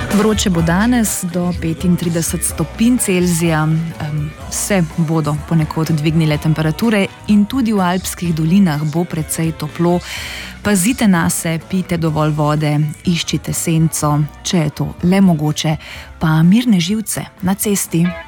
Vroče bo danes do 35 stopinj Celzija, se bodo ponekod dvignile temperature in tudi v alpskih dolinah bo precej toplo. Pazite nase, pijte dovolj vode, iščite senco, če je to le mogoče, pa mirne živce na cesti.